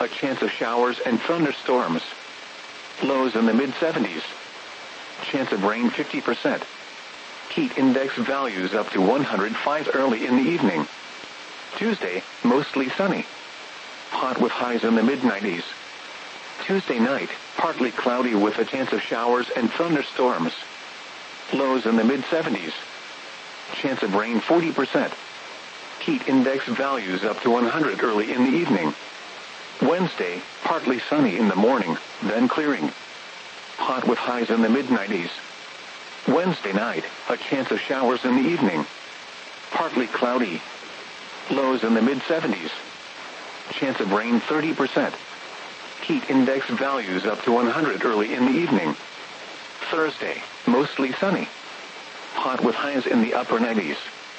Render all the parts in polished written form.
a chance of showers and thunderstorms. Lows in the mid-70s. Chance of rain 50%. Heat index values up to 105 early in the evening. Tuesday, mostly sunny. Hot with highs in the mid-90s. Tuesday night, partly cloudy with a chance of showers and thunderstorms. Lows in the mid-70s. Chance of rain 40%. Heat index values up to 100 early in the evening. Wednesday, partly sunny in the morning, then clearing. Hot with highs in the mid-90s. Wednesday night, a chance of showers in the evening. Partly cloudy. Lows in the mid-70s. Chance of rain 30%. Heat index values up to 100 early in the evening. Thursday, mostly sunny. Hot with highs in the upper 90s.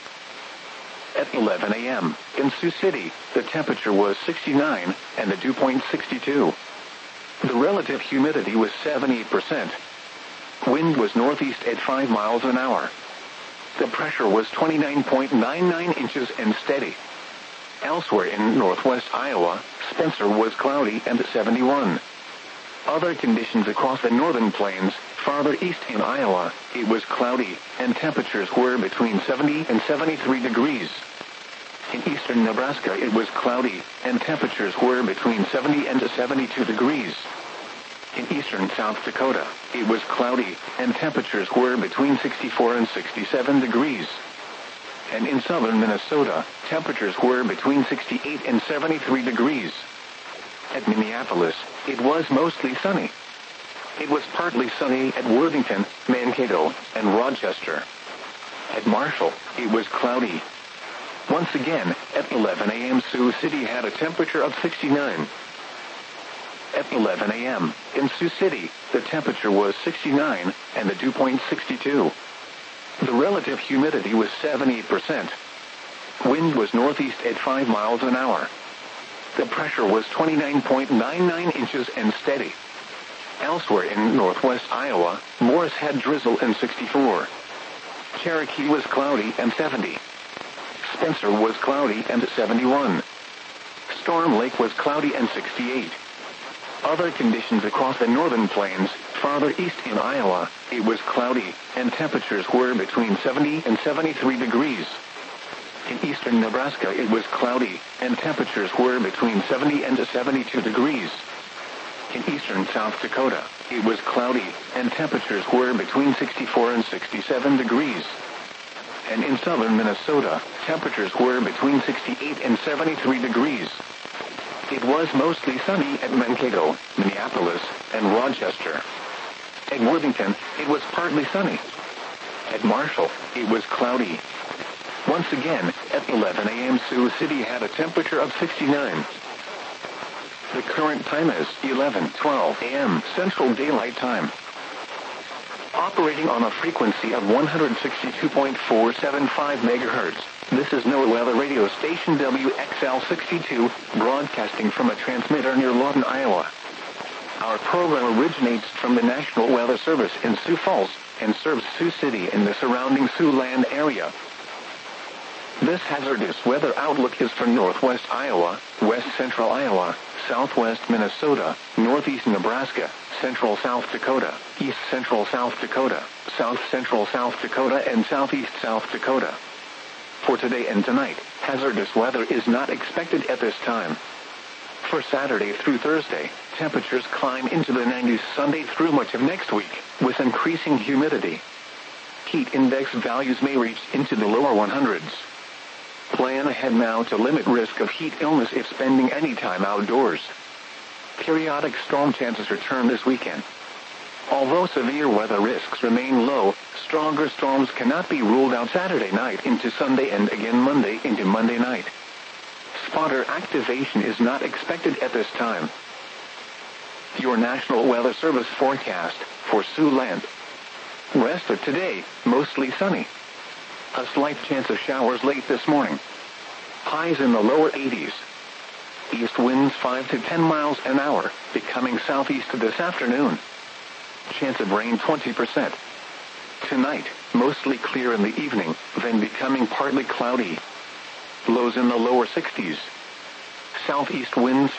At 11 a.m., in Sioux City, the temperature was 69 and the dew point 62. The relative humidity was 78%. Wind was northeast at 5 miles an hour. The pressure was 29.99 inches and steady. Elsewhere in northwest Iowa, Spencer was cloudy and 71. Other conditions across the northern plains, farther east in Iowa, it was cloudy, and temperatures were between 70 and 73 degrees. In eastern Nebraska it was cloudy, and temperatures were between 70 and 72 degrees. In eastern South Dakota, it was cloudy, and temperatures were between 64 and 67 degrees. And in southern Minnesota, temperatures were between 68 and 73 degrees. At Minneapolis, it was mostly sunny. It was partly sunny at Worthington, Mankato, and Rochester. At Marshall, it was cloudy. Once again, at 11 a.m. Sioux City had a temperature of 69. At 11 a.m., in Sioux City, the temperature was 69 and the dew point 62. The relative humidity was 78%. Wind was northeast at 5 miles an hour. The pressure was 29.99 inches and steady. Elsewhere in northwest Iowa, Morris had drizzle and 64. Cherokee was cloudy and 70. Spencer was cloudy and 71. Storm Lake was cloudy and 68. Other conditions across the northern plains, farther east in Iowa, it was cloudy, and temperatures were between 70 and 73 degrees. In eastern Nebraska it was cloudy, and temperatures were between 70 and 72 degrees. In eastern South Dakota, it was cloudy, and temperatures were between 64 and 67 degrees. And in southern Minnesota, temperatures were between 68 and 73 degrees. It was mostly sunny at Mankato, Minneapolis, and Rochester. At Worthington, it was partly sunny. At Marshall, it was cloudy. Once again, at 11 a.m. Sioux City had a temperature of 69. The current time is 11:12 a.m. Central Daylight Time. Operating on a frequency of 162.475 megahertz, this is NOAA Weather Radio Station WXL62, broadcasting from a transmitter near Lawton, Iowa. Our program originates from the National Weather Service in Sioux Falls and serves Sioux City and the surrounding Siouxland area. This hazardous weather outlook is for northwest Iowa, west central Iowa, southwest Minnesota, northeast Nebraska, central South Dakota, east central South Dakota, south central South Dakota, and southeast South Dakota. For today and tonight, hazardous weather is not expected at this time. For Saturday through Thursday, temperatures climb into the 90s Sunday through much of next week, with increasing humidity. Heat index values may reach into the lower 100s. Plan ahead now to limit risk of heat illness if spending any time outdoors. Periodic storm chances return this weekend. Although severe weather risks remain low, stronger storms cannot be ruled out Saturday night into Sunday and again Monday into Monday night. Spotter activation is not expected at this time. Your National Weather Service forecast for Siouxland. Rest of today, mostly sunny. A slight chance of showers late this morning. Highs in the lower 80s. East winds 5 to 10 miles an hour, becoming southeast this afternoon. Chance of rain 20%. Tonight, mostly clear in the evening, then becoming partly cloudy. Lows in the lower 60s. Southeast winds